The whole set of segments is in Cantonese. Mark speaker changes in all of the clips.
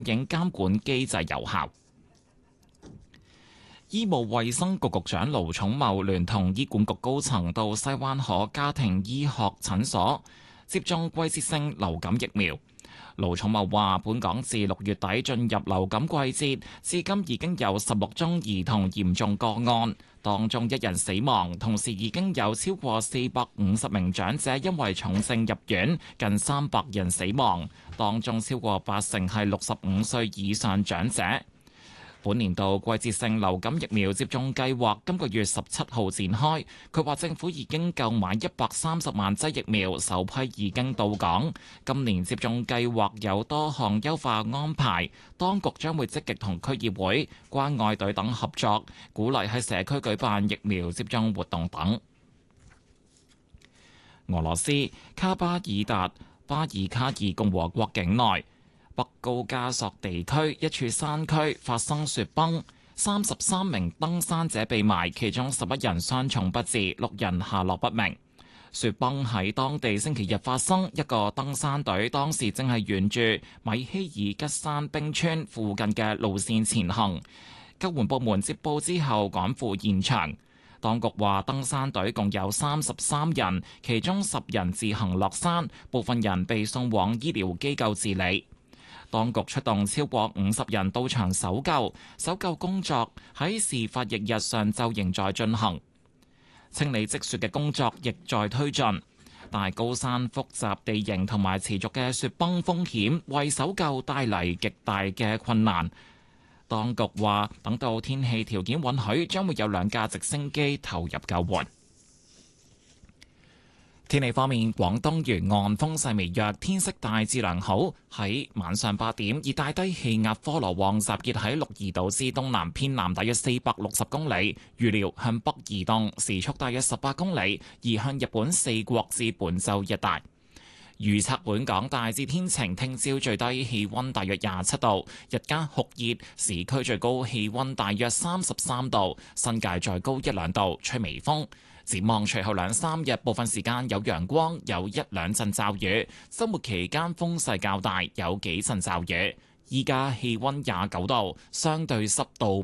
Speaker 1: 影監管機制有效。醫務衛生局局長盧寵茂聯同醫管局高層到西灣河家庭醫學診所接種季節性流感疫苗。盧寵茂話：本港自6月底進入流感季節，至今已經有16宗兒童嚴重個案，當中1人死亡，同時已經有超過450名長者因為重症入院，近300人死亡，當中超過80%係65歲以上長者。本年度季節性流感疫苗接種計劃今個月17號展開。佢話政府已經購買130萬劑疫苗，首批已經到港。今年接種計劃有多項優化安排，當局將會積極同區議會、關愛隊等合作，鼓勵喺社區舉辦疫苗接種活動等。俄羅斯卡巴爾達巴爾卡爾共和國境內北高加索地區一處山區發生雪崩，33名登山者被埋，其中11人傷重不治，6人下落不明。雪崩喺當地星期日發生，一個登山隊當時正係沿住米希爾吉山冰川附近嘅路線前行，救援部門接報之後趕赴現場。當局話登山隊共有33人，其中10人自行落山，部分人被送往醫療機構治理。當局出動超過50人到場搜救工作喺事發翌日上晝仍在進行，清理積雪嘅工作亦在推進。但高山複雜地形同埋持續嘅雪崩風險，為搜救帶嚟極大嘅困難。當局話，等到天氣條件允許，將會有2架直升機投入救援。天氣方面，廣東沿岸風勢微弱，天色大致良好。喺晚上8點，熱帶低氣壓科羅旺集結喺鹿兒島之東南偏南大約460公里，預料向北移動，時速大約18公里，移向日本4國至本州一帶。預測本港大致天晴，聽朝最低氣溫大約27度，日間酷熱，市區最高氣溫大約33度，新界再高1-2度，吹微風。展望隨後2-3日，部分時間有陽光，有1-2陣驟雨。週末期間風勢較大，有幾陣驟雨。依家氣溫29度，相對濕度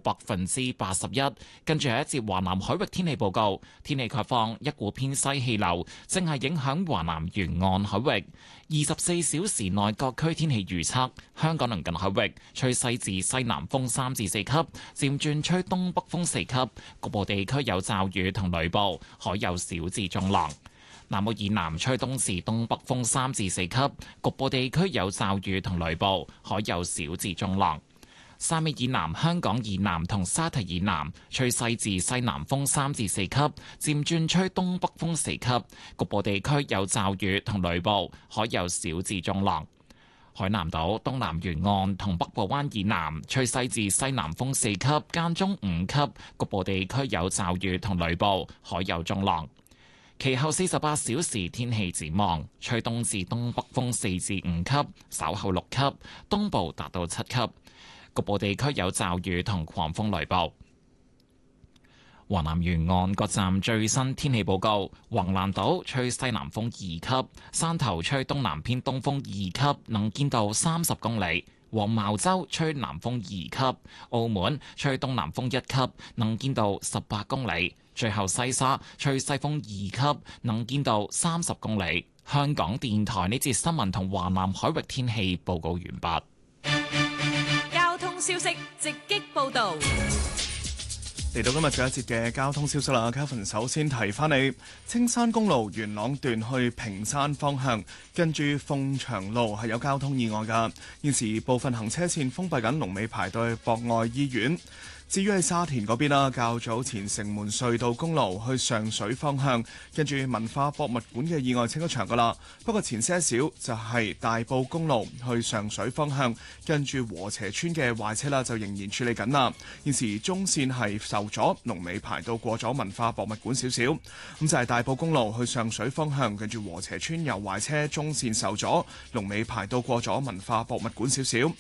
Speaker 1: 81%。跟住係一節華南海域天氣報告，天氣概況，一股偏西氣流正係影響華南沿岸海域。24小時內各區天氣預測：香港鄰近海域吹西至西南風3至4級，漸轉吹東北風4級，局部地區有驟雨同雷暴，海有小至中浪。南澳以南吹東至東北風3至4級，局部地區有驟雨同雷暴，海有小至中浪。汕尾以南、香港以南同沙堤以南吹西至西南風3至4級，漸轉吹東北風4級，局部地區有驟雨同雷暴，海有小至中浪。海南島東南沿岸同北部灣以南吹西至西南風4級，間中5級，局部地區有驟雨同雷暴，海有中浪。其後48小時天氣展望，吹東至東北風4至5級，稍後6級，東部達到7級，局部地區有驟雨同狂風雷暴。華南沿岸各站最新天氣報告：橫瀾島吹西南風2級，汕頭吹東南偏東風2級，能見度30公里；黃茅洲吹南風2級，澳門吹東南風1級，能見度18公里。最後西沙吹西風2級，能見度30公里。香港電台呢節新聞同華南海域天氣報告完畢。
Speaker 2: 交通消息直擊報導。
Speaker 3: 嚟到今日最後一節嘅交通消息啦 ，Kelvin 首先提翻你，青山公路元朗段去屏山方向，跟住鳳翔路係有交通意外㗎，現時部分行車線封閉緊，龍尾排到去博愛醫院。至於喺沙田嗰邊啦，較早前城門隧道公路去上水方向，跟住文化博物館嘅意外清咗場噶啦。不過前些少就係大埔公路去上水方向，跟住禾輋村嘅壞車啦，就仍然處理緊啦。現時中線係受阻，龍尾排到過咗文化博物館少少。咁就係大埔公路去上水方向，跟住禾輋村有壞車，中線受阻，龍尾排到過咗文化博物館少少。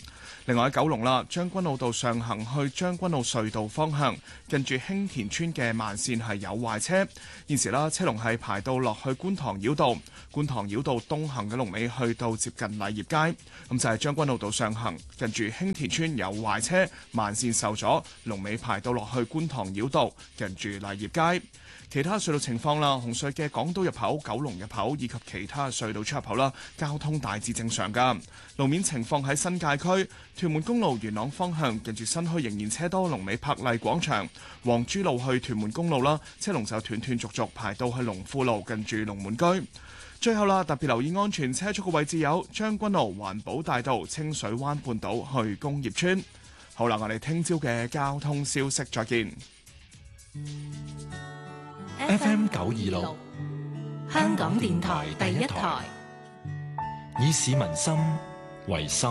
Speaker 3: 另外喺九龍啦，將軍澳道上行去將軍澳隧道方向，近住興田村嘅慢線係有壞車，現時啦車龍係排到落去觀塘繞道，觀塘繞道東行嘅龍尾去到接近勵業街，咁就係將軍澳道上行，近住興田村有壞車，慢線受阻，龍尾排到落去觀塘繞道，近住勵業街。其他隧道情況啦，紅隧嘅港島入口、九龍入口以及其他隧道出入口啦，交通大致正常㗎。路面情況喺新界區，屯門公路元朗方向近住新墟仍然車多，龍尾柏麗廣場。黃珠路去屯門公路啦，車龍就斷斷續續排到去龍富路近住龍門居。最後啦，特別留意安全車速嘅位置有將軍澳環保大道、清水灣半島去工業村。好啦，我哋聽朝嘅交通消息再見。
Speaker 4: FM 926香港電台第一台，以市民心為心，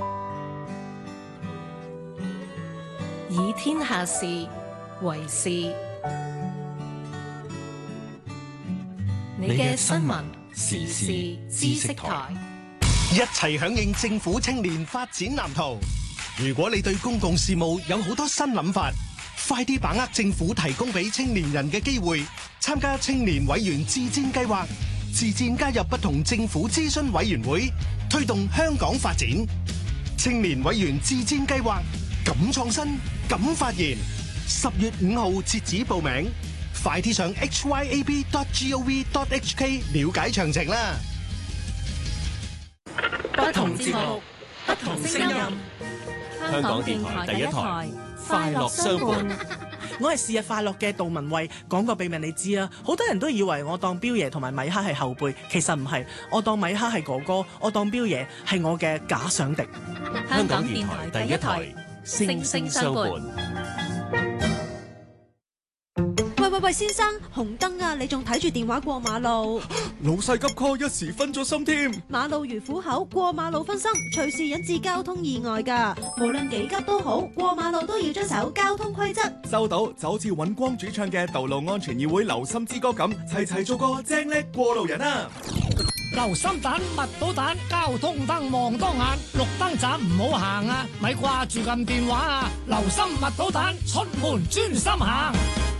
Speaker 5: 以天下事為事。你嘅新聞時事知識台，
Speaker 6: 一齊響應政府青年發展藍圖。如果你對公共事務有好多新諗法，快啲把握政府提供俾青年人嘅機會，參加青年委員自薦計劃，自薦加入不同政府諮詢委員會，推動香港發展。青年委員自薦計劃，敢創新，敢發言。10月5號截止報名，快啲上 hyab.gov.hk 了解詳情啦。
Speaker 5: 不同節目，不同聲音，香港電台第一台，快樂相伴。
Speaker 7: 我係是日快樂嘅杜文慧，講個秘密你知啊，好多人都以為我當彪爺同埋米克係後輩，其實唔係，我當米克係哥哥，我當彪爺係我嘅假想敵。
Speaker 5: 香港電台第一台，聲聲相伴。
Speaker 8: 喂，先生，紅燈啊，你仲睇住電話過馬路？
Speaker 3: 老細急 call，一時分咗心添。
Speaker 8: 馬路如虎口，過馬路分心，隨時引致交通意外㗎。無論幾急都好，過馬路都要遵守交通規則。
Speaker 3: 收到，就好似尹光主唱嘅《道路安全議會留心之歌》咁，齊齊做個精叻過路人啊！
Speaker 9: 留心蛋，密到蛋，交通燈望當眼，綠燈站唔好行啊！咪掛住撳電話啊！留心密到蛋，出門專心行。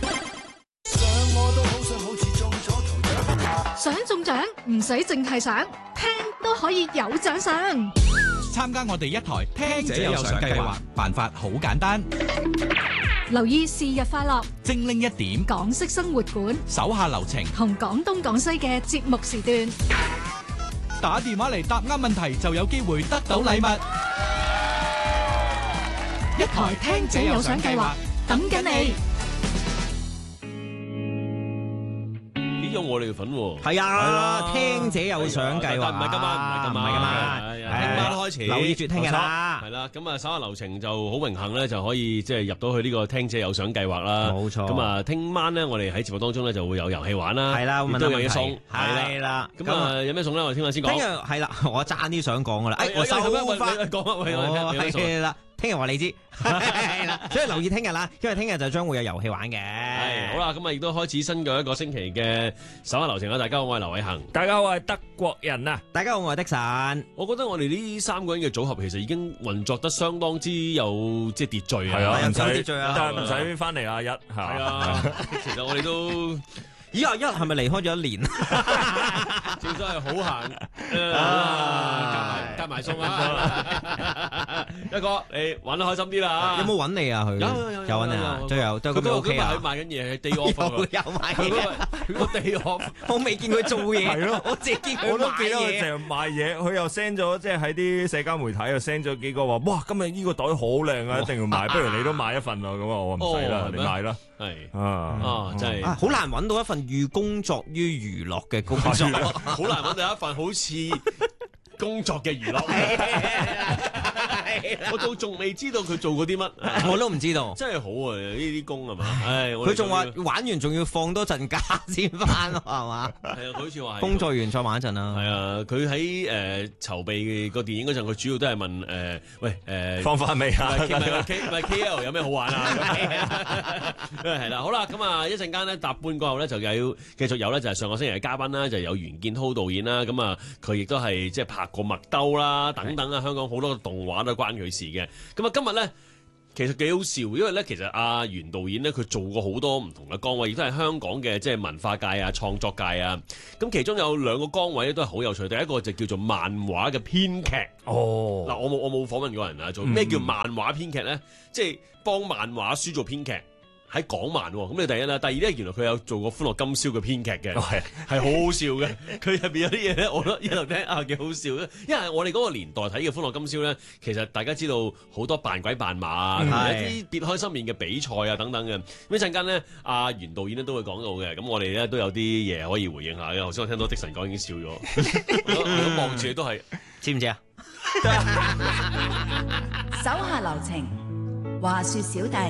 Speaker 10: 想中獎唔使淨係想，聽都可以有獎賞。
Speaker 11: 參加我哋一台聽者有獎計劃，辦法好簡單。
Speaker 10: 留意是日快樂，
Speaker 11: 精靈一點，
Speaker 10: 港式生活館，
Speaker 11: 手下留情，
Speaker 10: 同廣東廣西嘅節目時段。
Speaker 11: 打電話嚟答啱問題就有機會得到禮物。
Speaker 10: 一台聽者有獎計劃，等緊你。
Speaker 12: 有我哋嘅份喎，
Speaker 13: 係啊，聽者有獎計劃，
Speaker 12: 唔係今晚，唔係今晚，聽晚開始，
Speaker 13: 留意住聽日啦，
Speaker 12: 係啦，咁啊，稍後流程就好榮幸咧，就可以即係入到去呢個聽者有獎計劃啦，
Speaker 13: 冇錯。
Speaker 12: 咁啊，聽晚咧，我哋喺節目當中咧就會有遊戲玩啦，
Speaker 13: 係啦，
Speaker 12: 亦都有嘢送，
Speaker 13: 係啦。
Speaker 12: 咁啊，有咩送咧？我哋聽晚先講。
Speaker 13: 聽日係啦，我爭啲想講噶啦，我收翻
Speaker 12: 講啊，喂，
Speaker 13: 係啦。聽日話你知，係啦，所以留意聽日啦，因為聽日就將會有遊戲玩嘅。
Speaker 12: 係好啦，咁啊亦都開始新嘅一個星期嘅手下流程啦。大家好，我係劉偉恒，
Speaker 14: 大家好，我係德國人啊，
Speaker 13: 大家好，我係的神。
Speaker 12: 我覺得我哋呢三個人嘅組合其實已經運作得相當之有即係秩序啊，
Speaker 14: 係啊，
Speaker 13: 有秩序啊，
Speaker 14: 但係唔使翻嚟啦，
Speaker 12: 係啊，其實我哋都。
Speaker 13: 咦阿一係咪離開咗一年？
Speaker 12: 正所謂好閒夾埋餸啊！一哥，你玩得開心啲啦！
Speaker 13: 有冇揾你啊？佢有揾你啊？都有，都佢 OK 啊！
Speaker 12: 佢賣緊嘢，day off
Speaker 13: 有賣嘢，
Speaker 12: 佢個 day off，
Speaker 13: 我未見佢做嘢，係咯，我淨係見佢
Speaker 14: 我都記得佢成日賣嘢，佢又 send 咗，即係喺啲社交媒體又 send 咗幾個話，哇！今日呢個袋好靚啊，一定要買，不如你都買一份啊！咁啊，我唔使啦，你買啦。
Speaker 12: 係真係
Speaker 13: 好難揾到一份寓工作於娛樂嘅工作，
Speaker 12: 好難揾到一份好似工作嘅娛樂。我都仲未知道佢做過啲乜，
Speaker 13: 我都唔知道。
Speaker 12: 真係好啊！呢啲工係嘛？
Speaker 13: 佢仲話玩完仲要放多陣假先翻，係嘛？
Speaker 12: 係啊，佢好似話
Speaker 13: 工作完再玩一陣啦。
Speaker 12: 係啊，佢喺籌備個電影嗰陣，佢主要都係問喂
Speaker 14: 放翻未啊？
Speaker 12: 唔係 KL 有咩好玩啊？係啦，好啦，咁啊一陣間咧搭半過後咧就有繼續有咧就係上個星期嘅嘉賓啦，就有袁建滔導演啦，咁啊佢亦都係即係拍過麥兜啦等等啊，香港好多動畫都關關佢事嘅。咁啊，今日咧。其實幾好笑，因為咧，其實阿袁導演咧，佢做過好多唔同嘅崗位，亦都係香港嘅即係文化界啊、創作界啊。咁其中有兩個崗位咧，都係好有趣。第一個就叫做漫畫嘅編劇。
Speaker 14: 哦，
Speaker 12: 嗱，我冇訪問過人啊，做咩叫漫畫編劇咧？即係幫漫畫書做編劇。喺港漫喎，咁你第一啦，第二咧，原來佢有做過《歡樂今宵》嘅編劇嘅，係好好笑嘅。佢入邊有啲嘢咧，我覺得一路聽啊幾好笑嘅。因為我哋嗰個年代睇嘅《歡樂今宵》咧，其實大家知道好多扮鬼扮馬啊，同埋一啲別開生面嘅比賽啊等等嘅。咁一陣間咧，阿袁導演咧都會講到嘅。咁我哋咧都有啲嘢可以回應下嘅。頭先我聽到的神講已經笑咗，我望住你都係
Speaker 13: 知唔知啊？
Speaker 15: 手下留情，話說小弟。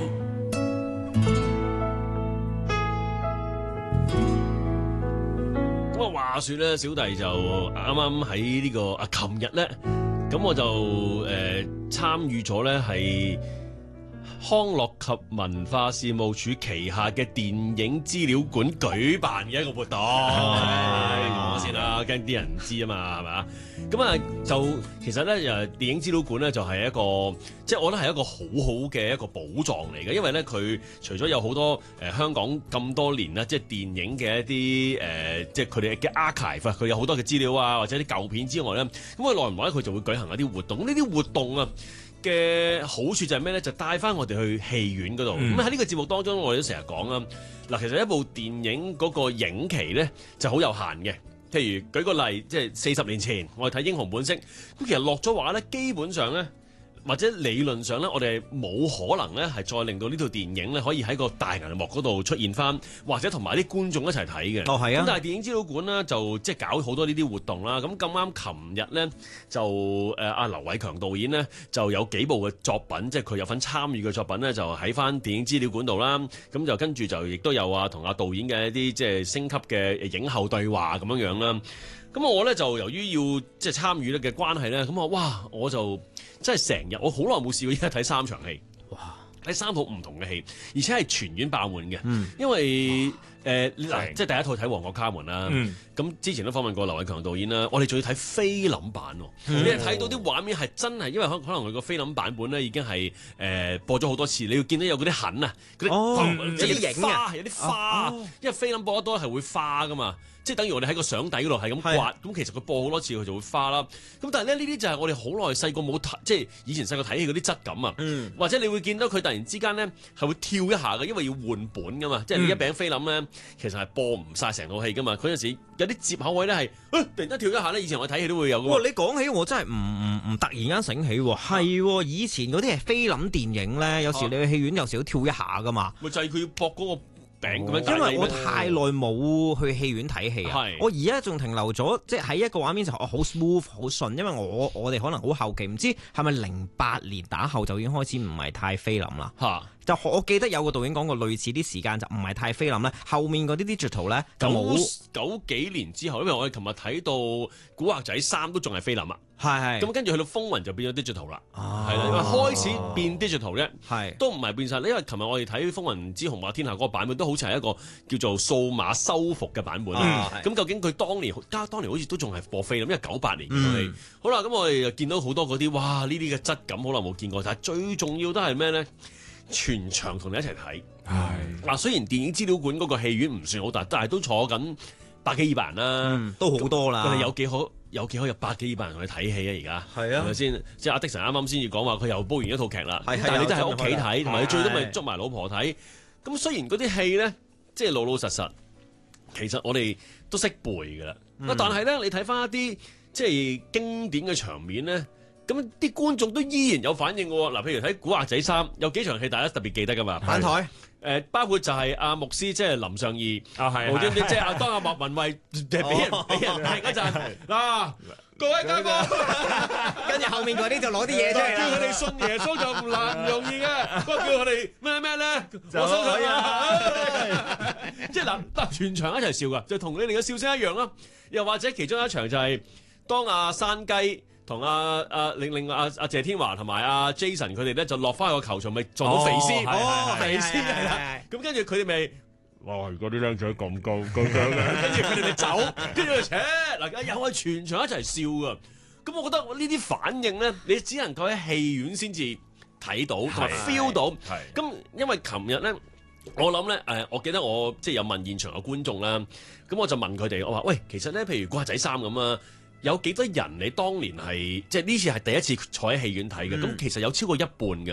Speaker 12: 咁啊，話說咧，小弟就啱啱喺呢個琴日咧，咁我就參與咗咧係康樂及文化事務署旗下嘅電影資料館舉辦嘅一個活動。講先啦，驚啲人唔知啊嘛，係咪啊？咁啊，就其實咧，電影資料館咧就係一個，即係我覺得係一個好好嘅一個寶藏嚟嘅，因為咧佢除咗有好多香港咁多年啦，即係電影嘅一啲即係佢哋嘅 archive，佢有好多嘅資料啊，或者啲舊片之外咧，咁佢耐唔耐咧佢就會舉行一啲活動。呢啲活動啊嘅好處就係咩咧？就帶翻我哋去戲院嗰度。咁喺呢個節目當中，我哋都成日講啊。嗱，其實一部電影嗰個影期咧就好有限嘅。譬如舉個例，即係40年前我哋睇《英雄本色》，咁其實落咗畫咧，基本上咧，或者理論上咧，我哋冇可能咧係再令到呢套電影咧可以喺個大銀幕嗰度出現翻，或者同埋啲觀眾一齊睇嘅。哦，係啊。咁但係電影資料館咧就即係搞好多呢啲活動啦。咁咁啱琴日咧就阿劉偉強導演咧就有幾部嘅作品，即係佢有份參與嘅作品咧，就喺翻電影資料館度啦。咁就跟住就亦都有同阿導演嘅一啲即係升級嘅影後對話咁樣樣啦。咁我咧就由於要即係參與咧嘅關係咧，咁我就真係成日我好耐冇試過一日睇3場戲，哇！睇3套唔同嘅戲，而且係全院爆滿嘅，因為嗱，即係第一套睇《旺角卡門》啦，咁之前都訪問過劉偉強導演啦，我哋仲要睇菲林版喎，你係睇到啲畫面係真係，因為可能佢個菲林版本咧已經係播咗好多次，你要見到有嗰啲痕啊，嗰啲有啲花，有啲花，因為菲林播得多係會花噶嘛。即係等於我哋喺個相底嗰度係咁刮，咁其實佢播好多次佢就會花啦。咁但係咧呢啲就係我哋好耐細個冇睇，即係以前細個睇戲嗰啲質感啊。或者你會見到佢突然之間咧係會跳一下嘅，因為要換本噶嘛。即係你一餅菲林咧，其實係播唔晒成套戲噶嘛。佢有時有啲接口位咧係突然間跳一下咧，以前我睇戲都會有㗎。
Speaker 13: 你講起我真係唔突然間醒起喎，係以前嗰啲係菲林電影咧，有時你去戲院有時都跳一下噶嘛。
Speaker 12: 咪就係佢要搏嗰個。因
Speaker 13: 為我太耐冇去戲院睇戲啊，我而家仲停留咗，即係喺一個畫面就好 smooth 好順，因為我哋可能好後期，唔知係咪08年打後就已經開始唔係太菲林啦。就我記得有個導演講過類似啲時間就唔係太菲林咧，後面嗰啲 digital 咧就冇
Speaker 12: 9幾年之後，因為我哋琴日睇到《古惑仔3》都仲係菲林啊，
Speaker 13: 係
Speaker 12: 咁跟住去到《風雲》就變咗 digital 啦，係啦，因為開始變 digital 啫，係都唔係變晒。因為琴日我哋睇《風雲之雄霸天下》嗰個版本都好似係一個叫做數碼修復嘅版本，咁究竟佢當年好似都仲係播菲林，因為98年嘅戲。好啦，咁我哋就見到好多嗰啲哇呢啲嘅質感，好耐冇見過，但係最重要都係咩咧？全場同你一齊睇，嗱雖然電影資料館嗰個戲院唔算好大，但係都坐緊100幾200人啦，
Speaker 13: 都好多啦。
Speaker 12: 佢哋有幾可有100幾200人同你睇戲啊？而家係咪先？即係阿的神啱啱先至講話，佢又煲完一套劇啦，但係你都喺屋企睇，同埋你最多咪捉埋老婆睇。咁雖然嗰啲戲咧，即係老老實實，其實我哋都識背㗎啦。但係咧，你睇翻一啲即係經典嘅場面咧。咁啲觀眾都依然有反應嘅喎，嗱，譬如睇《古惑仔3》，有幾場戲大家特別記得㗎嘛？
Speaker 13: 反台
Speaker 12: 包括就係阿牧師，即係林尚義，無端端即係當阿莫文蔚俾人踢嗰陣，嗱，各位街坊，
Speaker 13: 跟住後面嗰啲就攞啲嘢出嚟，
Speaker 12: 叫佢哋信耶穌就唔容易嘅，不過叫佢哋咩咧，我相信啊，即係嗱全場一齊笑㗎，就同你哋嘅笑聲一樣啦。又或者其中一場就係當阿山雞。同另外阿謝天華同埋阿 Jason 佢哋咧就落翻去個球場，咪撞到肥師，肥師係啦。咁跟住佢哋咪哇！嗰啲靚仔咁高嘅，跟住佢哋咪走，跟住扯嗱又係全場一齊笑噶。 咁我覺得呢啲反應咧，你只能夠喺戲院先至睇到同埋 feel 到。咁因為琴日咧。我諗咧，我記得我即係有問現場嘅觀眾啦，咁我就問佢哋，我話：喂，其實咧，譬如古惑仔3咁啊，有幾多人你當年係即係呢次係第一次坐喺戲院睇嘅？咁其實有超過一半嘅。